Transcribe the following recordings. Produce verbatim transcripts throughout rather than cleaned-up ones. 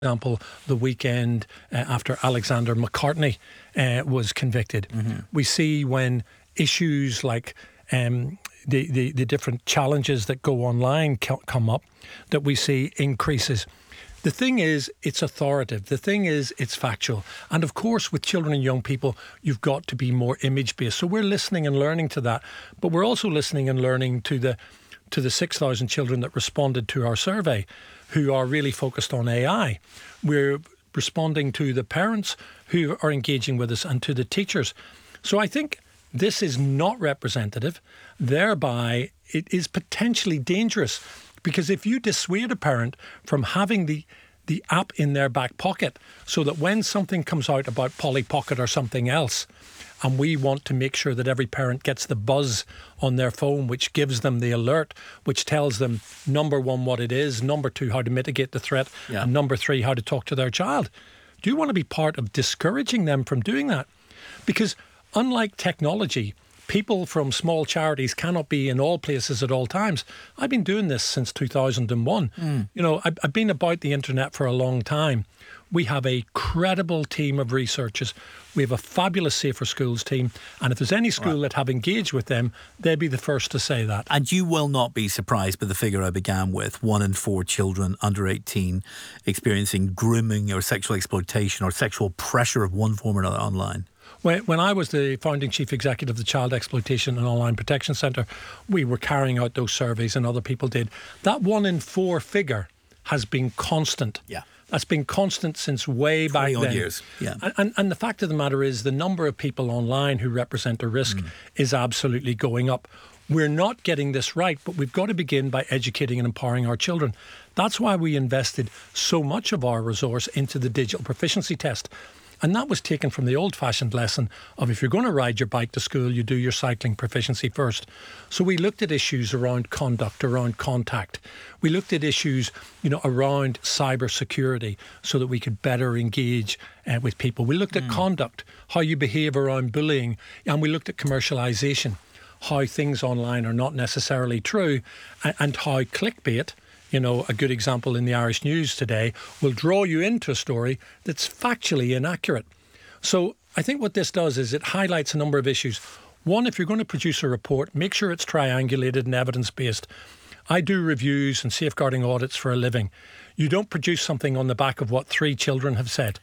example, the weekend uh, after Alexander McCartney uh, was convicted. Mm-hmm. We see when issues like um, the, the, the different challenges that go online come up, that we see increases. The thing is, it's authoritative. The thing is, it's factual. And of course, with children and young people, you've got to be more image-based. So we're listening and learning to that. But we're also listening and learning to the to the six thousand children that responded to our survey who are really focused on A I. We're responding to the parents who are engaging with us and to the teachers. So I think this is not representative. Thereby, it is potentially dangerous. Because if you dissuade a parent from having the the app in their back pocket so that when something comes out about Polly Pocket or something else, and we want to make sure that every parent gets the buzz on their phone, which gives them the alert, which tells them, number one, what it is, number two, how to mitigate the threat, yeah. and number three, how to talk to their child. Do you want to be part of discouraging them from doing that? Because unlike technology, people from small charities cannot be in all places at all times. I've been doing this since two thousand one. Mm. You know, I've, I've been about the internet for a long time. We have a credible team of researchers. We have a fabulous Safer Schools team. And if there's any school right. that have engaged with them, they'd be the first to say that. And you will not be surprised by the figure I began with. One in four children under eighteen experiencing grooming or sexual exploitation or sexual pressure of one form or another online. When, when I was the founding chief executive of the Child Exploitation and Online Protection Centre, we were carrying out those surveys and other people did. That one in four figure has been constant. Yeah. That's been constant since way back then. years. Yeah. And, and, and the fact of the matter is the number of people online who represent a risk mm. is absolutely going up. We're not getting this right, but we've got to begin by educating and empowering our children. That's why we invested so much of our resource into the digital proficiency test. And that was taken from the old-fashioned lesson of if you're going to ride your bike to school, you do your cycling proficiency first. So we looked at issues around conduct, around contact. We looked at issues, you know, around cyber security so that we could better engage uh, with people. We looked at mm. conduct, how you behave around bullying, and we looked at commercialisation, how things online are not necessarily true, and, and how clickbait, you know, a good example in the Irish News today, will draw you into a story that's factually inaccurate. So I think what this does is it highlights a number of issues. One, if you're going to produce a report, make sure it's triangulated and evidence-based. I do reviews and safeguarding audits for a living. You don't produce something on the back of what three children have said.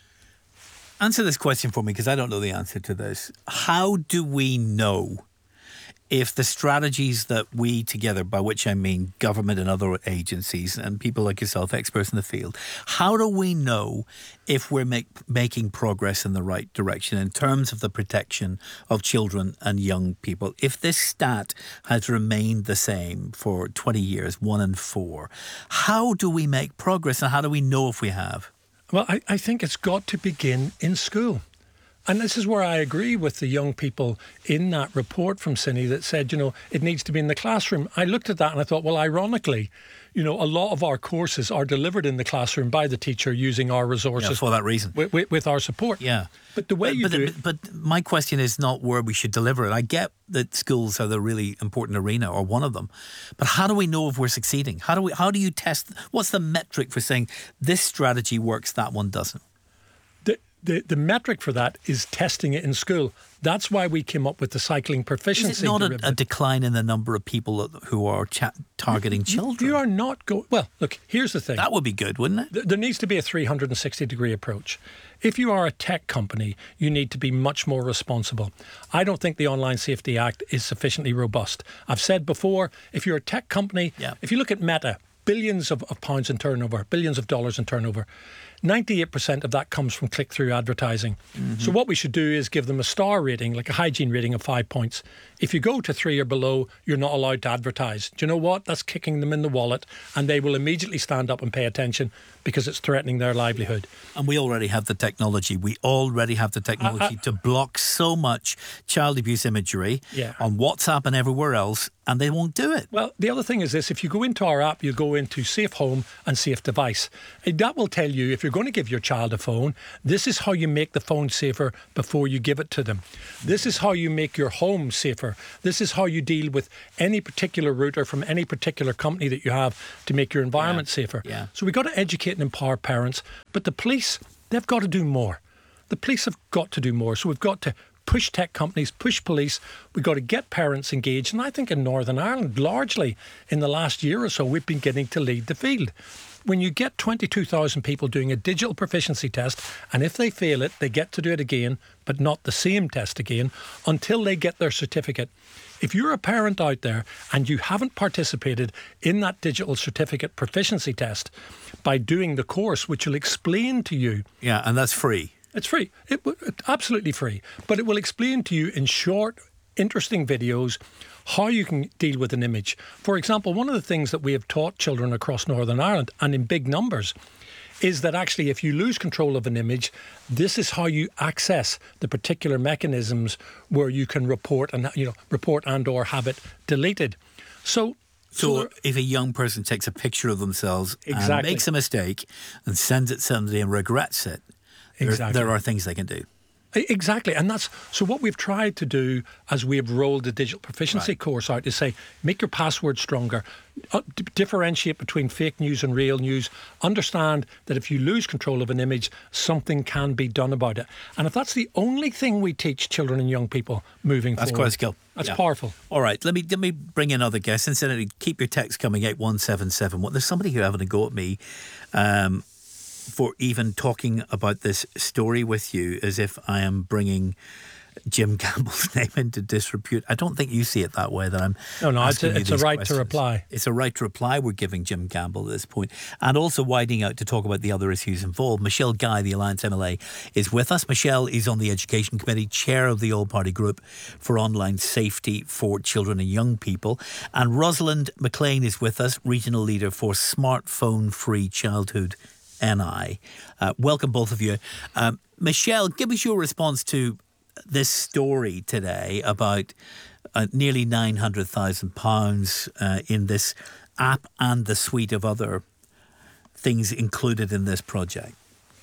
Answer this question for me, because I don't know the answer to this. How do we know if the strategies that we together, by which I mean government and other agencies and people like yourself, experts in the field, how do we know if we're make, making progress in the right direction in terms of the protection of children and young people? If this stat has remained the same for twenty years, one in four, how do we make progress and how do we know if we have? Well, I, I think it's got to begin in school. And this is where I agree with the young people in that report from C I N I that said, you know, it needs to be in the classroom. I looked at that and I thought, well, ironically, you know, a lot of our courses are delivered in the classroom by the teacher using our resources. Yeah, for that reason. With, with, with our support. Yeah. But the way but, you but, do it... But my question is not where we should deliver it. I get that schools are the really important arena, or one of them. But how do we know if we're succeeding? How do we? How do you test? What's the metric for saying this strategy works, that one doesn't? The, the metric for that is testing it in school. That's why we came up with the cycling proficiency. Is it not a, a decline in the number of people who are cha- targeting you, children? You are not going... Well, look, here's the thing. That would be good, wouldn't it? Th- there needs to be a three hundred sixty degree approach. If you are a tech company, you need to be much more responsible. I don't think the Online Safety Act is sufficiently robust. I've said before, if you're a tech company, yeah. if you look at Meta, billions of, of pounds in turnover, billions of dollars in turnover, ninety-eight percent of that comes from click-through advertising. Mm-hmm. So what we should do is give them a star rating, like a hygiene rating of five points. If you go to three or below, you're not allowed to advertise. Do you know what? That's kicking them in the wallet, and they will immediately stand up and pay attention because it's threatening their livelihood. And we already have the technology. We already have the technology uh, uh, to block so much child abuse imagery yeah. on WhatsApp and everywhere else, and they won't do it. Well, the other thing is this. If you go into our app, you go into Safe Home and Safe Device. That will tell you if you're going to give your child a phone, this is how you make the phone safer before you give it to them. This is how you make your home safer. This is how you deal with any particular router from any particular company that you have to make your environment yeah. safer. Yeah. So we've got to educate and empower parents. But the police, they've got to do more. The police have got to do more. So we've got to push tech companies, push police. We've got to get parents engaged. And I think in Northern Ireland, largely in the last year or so, we've been getting to lead the field. When you get twenty-two thousand people doing a digital proficiency test, and if they fail it, they get to do it again, but not the same test again, until they get their certificate. If you're a parent out there and you haven't participated in that digital certificate proficiency test by doing the course, which will explain to you... Yeah, and that's free. It's free. It, it's absolutely free. But it will explain to you in short, interesting videos how you can deal with an image. For example, one of the things that we have taught children across Northern Ireland, and in big numbers, is that actually if you lose control of an image, this is how you access the particular mechanisms where you can report and you know report and or have it deleted. So So so if a young person takes a picture of themselves Exactly. and makes a mistake and sends it to somebody and regrets it, there, Exactly. there are things they can do. Exactly. And that's so what we've tried to do as we have rolled the digital proficiency Right. course out is say, make your password stronger, uh, d- differentiate between fake news and real news, understand that if you lose control of an image, something can be done about it. And if that's the only thing we teach children and young people moving That's forward, quite a skill. That's Yeah. powerful. All right, let me let me bring in other guests. Incidentally, keep your text coming, eight one seven seven one. There's somebody here having a go at me um, for even talking about this story with you as if I am bringing Jim Campbell's name into disrepute. I don't think you see it that way, that I'm No, no, it's asking a, you it's a these right questions. to reply. It's a right to reply we're giving Jim Campbell at this point. And also widening out to talk about the other issues involved. Michelle Guy, the Alliance M L A, is with us. Michelle is on the Education Committee, chair of the All-Party Group for Online Safety for Children and Young People. And Rosalind McLean is with us, regional leader for Smartphone Free Childhood N I. Uh, welcome, both of you. Um, Michelle, give us your response to this story today about uh, nearly nine hundred thousand pounds uh, in this app and the suite of other things included in this project.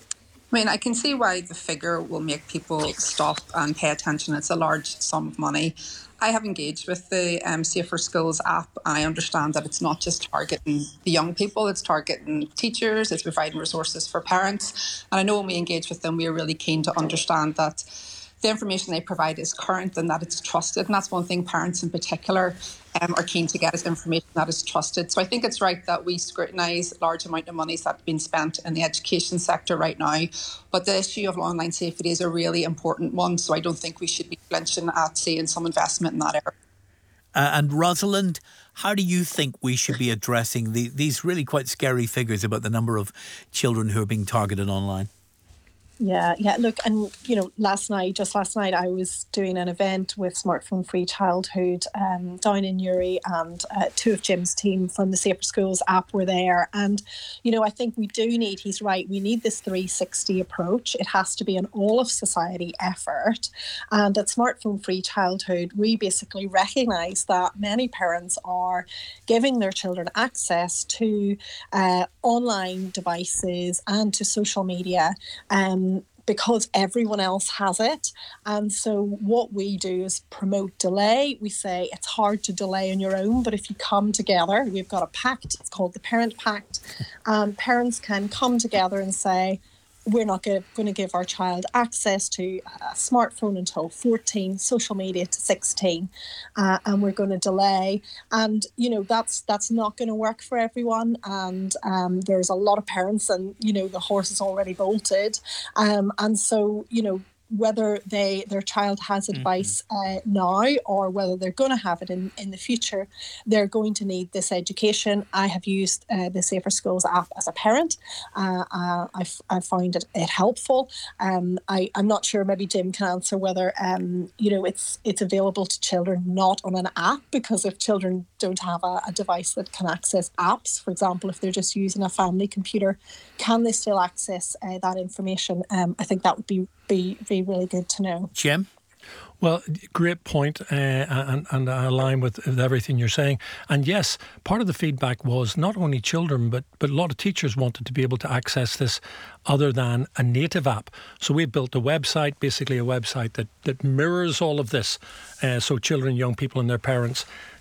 I mean, I can see why the figure will make people stop and pay attention. It's a large sum of money. I have engaged with the um, Safer Schools app, and I understand that it's not just targeting the young people, it's targeting teachers, it's providing resources for parents. And I know when we engage with them, we are really keen to understand that the information they provide is current and that it's trusted. And that's one thing parents in particular um, are keen to get, is information that is trusted. So I think it's right that we scrutinise large amount of monies that's been spent in the education sector right now. But the issue of online safety is a really important one. So I don't think we should be flinching at seeing some investment in that area. Uh, and Rosalind, how do you think we should be addressing the, these really quite scary figures about the number of children who are being targeted online? Yeah, yeah. Look, and you know, last night, just last night, I was doing an event with Smartphone Free Childhood um, down in Newry, and uh, two of Jim's team from the Safer Schools app were there. And you know, I think we do need. He's right. We need this three sixty approach. It has to be an all of society effort. And at Smartphone Free Childhood, we basically recognise that many parents are giving their children access to uh, online devices and to social media. Um, because everyone else has it. And so what we do is promote delay. We say it's hard to delay on your own, but if you come together, we've got a pact, it's called the Parent Pact. Um, parents can come together and say, we're not going to give our child access to a smartphone until fourteen, social media to sixteen, uh, and we're going to delay. And, you know, that's that's not going to work for everyone. And um, there's a lot of parents and, you know, the horse is already bolted. Um, and so, you know, whether they their child has advice mm-hmm. uh, now or whether they're going to have it in, in the future, they're going to need this education. I have used uh, the Safer Schools app as a parent. Uh, uh, I, I find it, it helpful. Um, I, I'm not sure, maybe Jim can answer whether um, you know it's it's available to children not on an app, because if children don't have a, a device that can access apps, for example, if they're just using a family computer, can they still access uh, that information? Um, I think that would be Be, be really good to know. Jim? Well, great point, uh, and, and I align with, with everything you're saying. And yes, part of the feedback was not only children, but, but a lot of teachers wanted to be able to access this other than a native app. So we built a website, basically a website that, that mirrors all of this, uh, so children, young people and their parents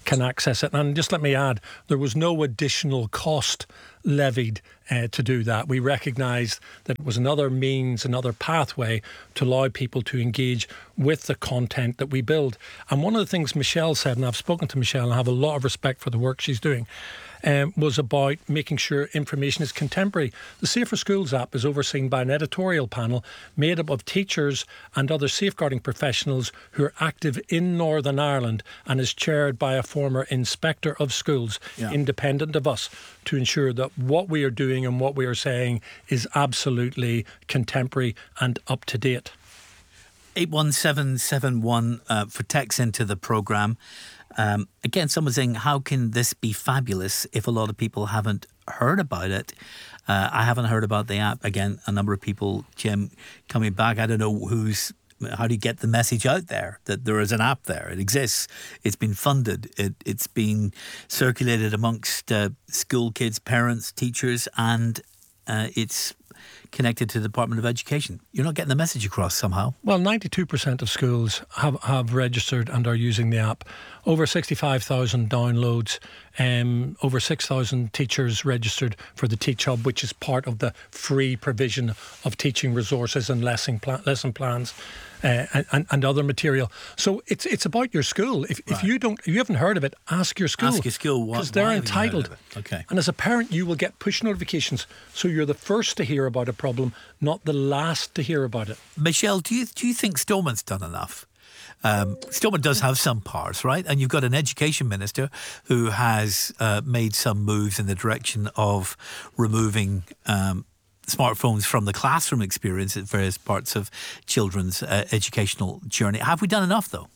can access it. And just let me add, there was no additional cost levied uh, to do that. We recognised that it was another means, another pathway to allow people to engage with the content that we build. And one of the things Michelle said, and I've spoken to Michelle and I have a lot of respect for the work she's doing, Um, was about making sure information is contemporary. The Safer Schools app is overseen by an editorial panel made up of teachers and other safeguarding professionals who are active in Northern Ireland, and is chaired by a former inspector of schools, yeah. independent of us, to ensure that what we are doing and what we are saying is absolutely contemporary and up to date. eight one seven seven one uh, for text into the programme. Um, again, someone's saying, how can this be fabulous if a lot of people haven't heard about it? Uh, I haven't heard about the app. Again, a number of people, Jim, coming back. I don't know who's, how do you get the message out there that there is an app there? It exists. It's been funded. It, it's been circulated amongst uh, school kids, parents, teachers, and uh, it's connected to the Department of Education. You're not getting the message across somehow. Well, ninety-two percent of schools have, have registered and are using the app. Over sixty-five thousand downloads, um, over six thousand teachers registered for the Teach Hub, which is part of the free provision of teaching resources and lesson, pla- lesson plans uh, and, and other material. So it's it's about your school. If, right. if you don't, if you haven't heard of it, ask your school. Ask your school why, because they're why entitled. Okay. And as a parent, you will get push notifications, so you're the first to hear about a problem, not the last to hear about it. Michelle, do you do you think Stormont's done enough? Um, Stormont does have some powers, right? And you've got an education minister who has uh, made some moves in the direction of removing um, smartphones from the classroom experience at various parts of children's uh, educational journey. Have we done enough, though?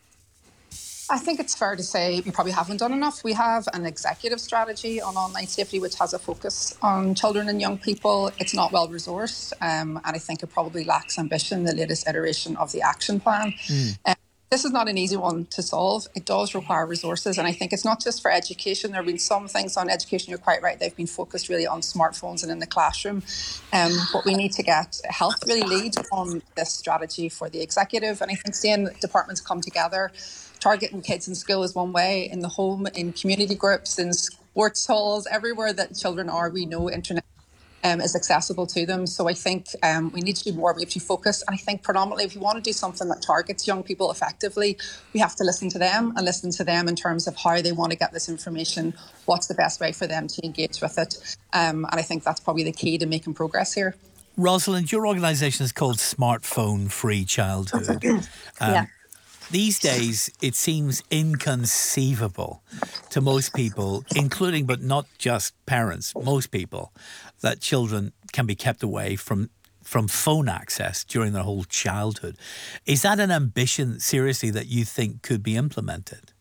I think it's fair to say we probably haven't done enough. We have an executive strategy on online safety which has a focus on children and young people. It's not well resourced, um, and I think it probably lacks ambition, the latest iteration of the action plan. Mm. Um, this is not an easy one to solve. It does require resources, and I think it's not just for education. There have been some things on education, you're quite right, they've been focused really on smartphones and in the classroom. Um, but we need to get health really lead on this strategy for the executive, and I think seeing departments come together, targeting kids in school is one way, in the home, in community groups, in sports halls, everywhere that children are, we know internet um, is accessible to them. So I think um, we need to do more, we have to focus. And I think predominantly if you want to do something that targets young people effectively, we have to listen to them and listen to them in terms of how they want to get this information, what's the best way for them to engage with it. Um, and I think that's probably the key to making progress here. Rosalind, your organisation is called Smartphone Free Childhood. um, yeah. These days, it seems inconceivable to most people, including but not just parents, most people, that children can be kept away from from phone access during their whole childhood. Is that an ambition, seriously, that you think could be implemented?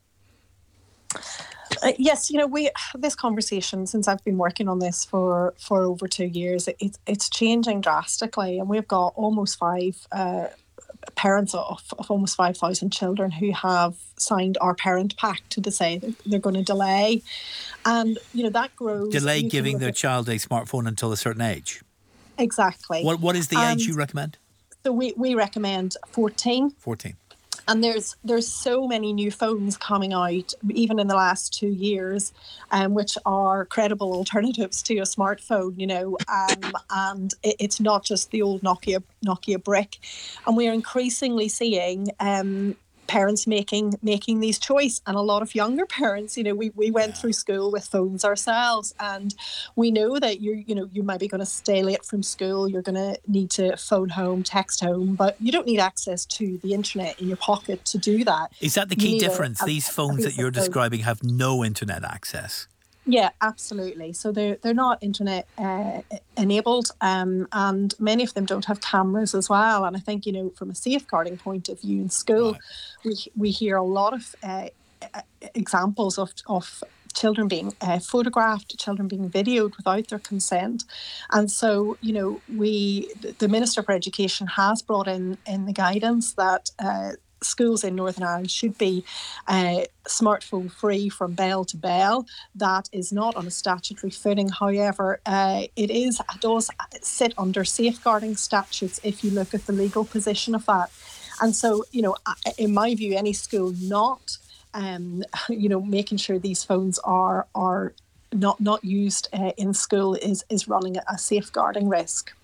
Uh, yes, you know, we this conversation, since I've been working on this for, for over two years, it, it's changing drastically, and we've got almost five uh, parents of, of almost five thousand children who have signed our parent pact to say that they're going to delay. And, you know, that grows. Delay giving their child a smartphone until a certain age? Exactly. What What is the and age you recommend? So we, we recommend fourteen. fourteen. And there's there's so many new phones coming out, even in the last two years, um, which are credible alternatives to a smartphone, you know, um, and it, it's not just the old Nokia Nokia brick. And we're increasingly seeing um, parents making making these choice, and a lot of younger parents, you know, we, we went through school with phones ourselves, and we know that you you know you might be going to stay late from school, you're going to need to phone home, text home, but you don't need access to the internet in your pocket to do that. Is that the key difference? A, a, These phones that you're describing have no internet access. Yeah, absolutely. So they're they're not internet uh, enabled, um, and many of them don't have cameras as well. And I think, you know, from a safeguarding point of view in school, right. we we hear a lot of uh, examples of of children being uh, photographed, children being videoed without their consent. And so, you know, we the Minister for Education has brought in in the guidance that Uh, schools in Northern Ireland should be uh, smartphone free from bell to bell. That is not on a statutory footing. However, uh, it is it does sit under safeguarding statutes if you look at the legal position of that. And so, you know, in my view, any school not um, you know, making sure these phones are are not not used uh, in school is is running a safeguarding risk.